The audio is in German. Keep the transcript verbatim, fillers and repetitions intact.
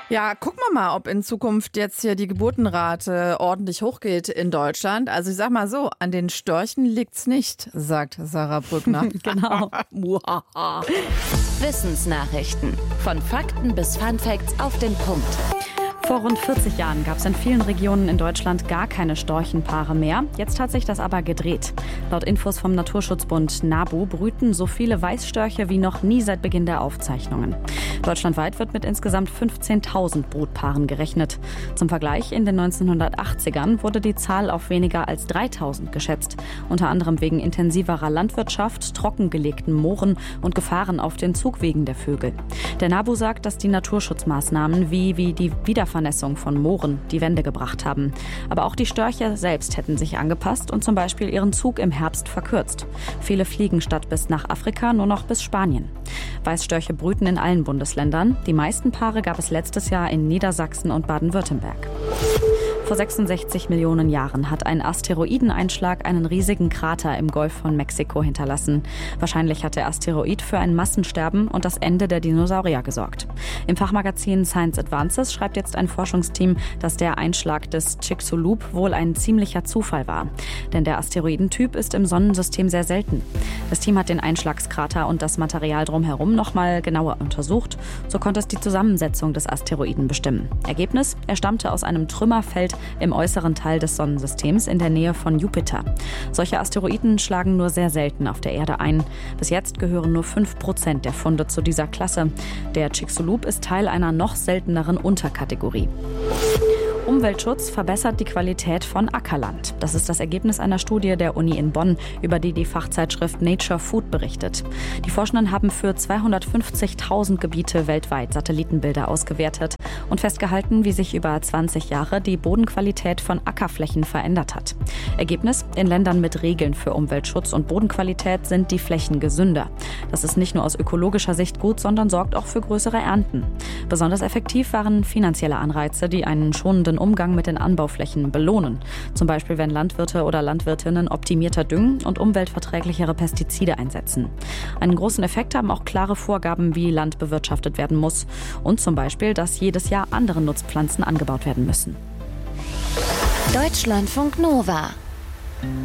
Ja, gucken wir mal, ob in Zukunft jetzt hier die Geburtenrate ordentlich hochgeht in Deutschland. Also ich sag mal so, an den Störchen liegt's nicht, sagt Sarah Brückner. Genau. Wissensnachrichten. Von Fakten bis Funfacts auf den Punkt. Vor rund vierzig Jahren gab es in vielen Regionen in Deutschland gar keine Storchenpaare mehr. Jetzt hat sich das aber gedreht. Laut Infos vom Naturschutzbund NABU brüten so viele Weißstörche wie noch nie seit Beginn der Aufzeichnungen. Deutschlandweit wird mit insgesamt fünfzehntausend Brutpaaren gerechnet. Zum Vergleich, in den neunzehnhundertachtzigern wurde die Zahl auf weniger als dreitausend geschätzt. Unter anderem wegen intensiverer Landwirtschaft, trockengelegten Mooren und Gefahren auf den Zugwegen der Vögel. Der NABU sagt, dass die Naturschutzmaßnahmen wie, wie die Wiedervernässung von Mooren die Wende gebracht haben. Aber auch die Störche selbst hätten sich angepasst und zum Beispiel ihren Zug im Herbst verkürzt. Viele fliegen statt bis nach Afrika nur noch bis Spanien. Weißstörche brüten in allen Bundesländern. Die meisten Paare gab es letztes Jahr in Niedersachsen und Baden-Württemberg. Vor sechsundsechzig Millionen Jahren hat ein Asteroideneinschlag einen riesigen Krater im Golf von Mexiko hinterlassen. Wahrscheinlich hat der Asteroid für ein Massensterben und das Ende der Dinosaurier gesorgt. Im Fachmagazin Science Advances schreibt jetzt ein Forschungsteam, dass der Einschlag des Chicxulub wohl ein ziemlicher Zufall war. Denn der Asteroidentyp ist im Sonnensystem sehr selten. Das Team hat den Einschlagskrater und das Material drumherum nochmal genauer untersucht. So konnte es die Zusammensetzung des Asteroiden bestimmen. Ergebnis: Er stammte aus einem Trümmerfeld im äußeren Teil des Sonnensystems in der Nähe von Jupiter. Solche Asteroiden schlagen nur sehr selten auf der Erde ein. Bis jetzt gehören nur fünf Prozent der Funde zu dieser Klasse. Der Chicxulub ist Teil einer noch selteneren Unterkategorie. Umweltschutz verbessert die Qualität von Ackerland. Das ist das Ergebnis einer Studie der Uni in Bonn, über die die Fachzeitschrift Nature Food berichtet. Die Forschenden haben für zweihundertfünfzigtausend Gebiete weltweit Satellitenbilder ausgewertet und festgehalten, wie sich über zwanzig Jahre die Bodenqualität von Ackerflächen verändert hat. Ergebnis: In Ländern mit Regeln für Umweltschutz und Bodenqualität sind die Flächen gesünder. Das ist nicht nur aus ökologischer Sicht gut, sondern sorgt auch für größere Ernten. Besonders effektiv waren finanzielle Anreize, die einen schonenden Umgang mit den Anbauflächen belohnen. Zum Beispiel, wenn Landwirte oder Landwirtinnen optimierter düngen und umweltverträglichere Pestizide einsetzen. Einen großen Effekt haben auch klare Vorgaben, wie Land bewirtschaftet werden muss. Und zum Beispiel, dass jedes Jahr andere Nutzpflanzen angebaut werden müssen. Deutschlandfunk Nova